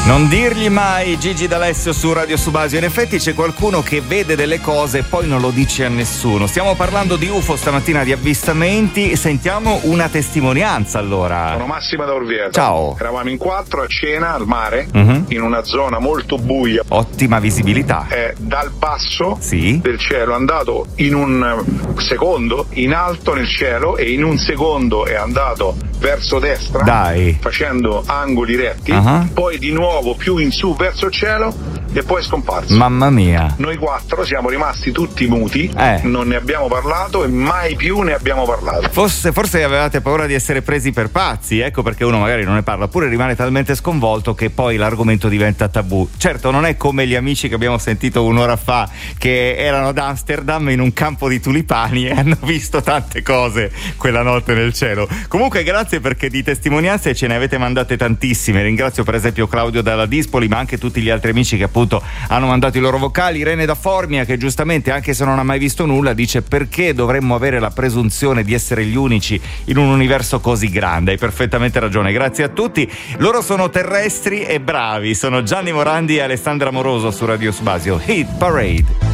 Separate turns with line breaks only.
Non dirgli mai, Gigi D'Alessio su Radio Subasio. In effetti c'è qualcuno che vede delle cose e poi non lo dice a nessuno. Stiamo parlando di UFO stamattina, di avvistamenti. Sentiamo una testimonianza allora.
Sono Massimo da Orvieto.
Ciao.
Eravamo in 4 a cena al mare, in una zona molto buia.
Ottima visibilità.
Dal basso
Sì.
del cielo è andato in un secondo in alto nel cielo e in un secondo è andato verso destra.
Dai.
Facendo angoli retti, poi di nuovo più in su verso il cielo e poi è scomparso.
Mamma mia.
Noi 4 siamo rimasti tutti muti, non ne abbiamo parlato e mai più ne abbiamo parlato.
Forse avevate paura di essere presi per pazzi, ecco perché uno magari non ne parla, oppure rimane talmente sconvolto che poi l'argomento diventa tabù. Certo, non è come gli amici che abbiamo sentito un'ora fa, che erano ad Amsterdam in un campo di tulipani e hanno visto tante cose quella notte nel cielo. Comunque grazie, perché di testimonianze ce ne avete mandate tantissime. Ringrazio per esempio Claudio dalla Dispoli, ma anche tutti gli altri amici che appunto hanno mandato i loro vocali. Irene da Formia, che giustamente, anche se non ha mai visto nulla, dice: perché dovremmo avere la presunzione di essere gli unici in un universo così grande? Hai perfettamente ragione. Grazie a tutti. Loro sono terrestri e bravi, sono Gianni Morandi e Alessandra Moroso su Radio Subasio. Hit Parade.